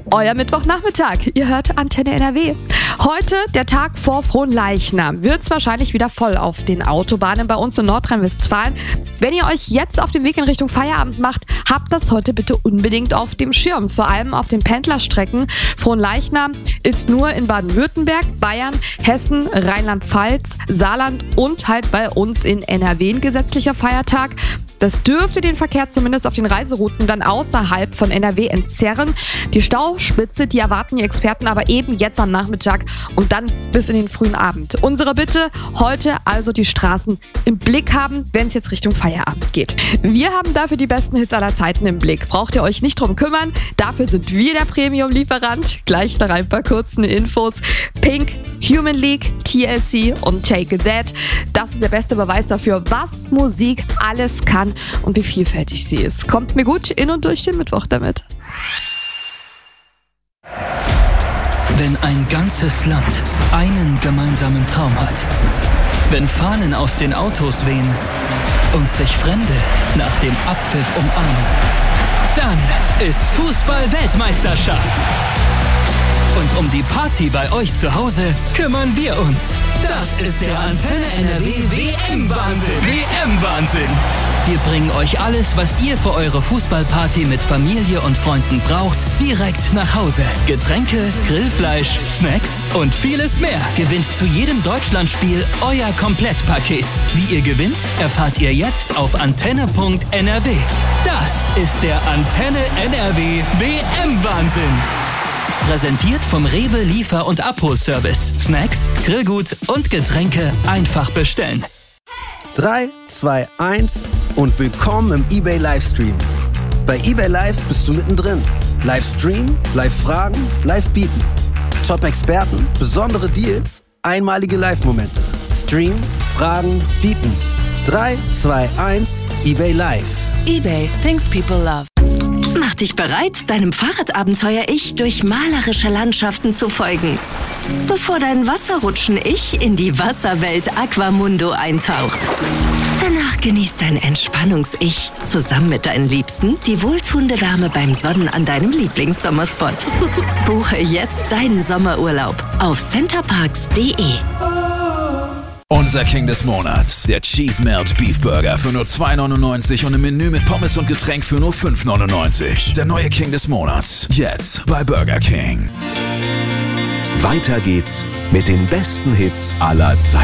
euer Mittwochnachmittag. Ihr hört Antenne NRW. Heute, der Tag vor Fronleichnam, wird's wahrscheinlich wieder voll auf den Autobahnen bei uns in Nordrhein-Westfalen. Wenn ihr euch jetzt auf den Weg in Richtung Feierabend macht, habt das heute bitte unbedingt auf dem Schirm. Vor allem auf den Pendlerstrecken. Fronleichnam ist nur in Baden-Württemberg, Bayern, Hessen, Rheinland-Pfalz, Saarland und halt bei uns in NRW ein gesetzlicher Feiertag. Das dürfte den Verkehr zumindest auf den Reiserouten dann außerhalb von NRW entzerren. Die Stauspitze, die erwarten die Experten aber eben jetzt am Nachmittag und dann bis in den frühen Abend. Unsere Bitte, heute also die Straßen im Blick haben, wenn es jetzt Richtung Feierabend geht. Wir haben dafür die besten Hits aller Zeiten im Blick. Braucht ihr euch nicht drum kümmern, dafür sind wir der Premium-Lieferant. Gleich noch ein paar kurzen Infos. Pink, Human League, TLC und Take That. Das ist der beste Beweis dafür, was Musik alles kann und wie vielfältig sie ist. Kommt mir gut in und durch den Mittwoch damit. Wenn ein ganzes Land einen gemeinsamen Traum hat, wenn Fahnen aus den Autos wehen und sich Fremde nach dem Abpfiff umarmen, dann ist Fußball-Weltmeisterschaft. Und um die Party bei euch zu Hause kümmern wir uns. Das ist der Antenne NRW WM-Wahnsinn. WM-Wahnsinn. Wir bringen euch alles, was ihr für eure Fußballparty mit Familie und Freunden braucht, direkt nach Hause. Getränke, Grillfleisch, Snacks und vieles mehr. Gewinnt zu jedem Deutschlandspiel euer Komplettpaket. Wie ihr gewinnt, erfahrt ihr jetzt auf antenne.nrw. Das ist der Antenne NRW WM-Wahnsinn. Präsentiert vom Rewe Liefer- und Abholservice. Snacks, Grillgut und Getränke einfach bestellen. 3, 2, 1 und willkommen im eBay Livestream. Bei eBay Live bist du mittendrin. Livestream, Live-Fragen, Live-Bieten. Top-Experten, besondere Deals, einmalige Live-Momente. Stream, Fragen, Bieten. 3, 2, 1, eBay Live. eBay, things people love. Mach dich bereit, deinem Fahrradabenteuer-Ich durch malerische Landschaften zu folgen. Bevor dein Wasserrutschen-Ich in die Wasserwelt Aquamundo eintaucht. Danach genießt dein Entspannungs-Ich zusammen mit deinen Liebsten die wohltuende Wärme beim Sonnen an deinem Lieblingssommerspot. Buche jetzt deinen Sommerurlaub auf centerparks.de. Unser King des Monats, der Cheese Melt Beef Burger für nur 2,99 und ein Menü mit Pommes und Getränk für nur 5,99. Der neue King des Monats, jetzt bei Burger King. Weiter geht's mit den besten Hits aller Zeiten.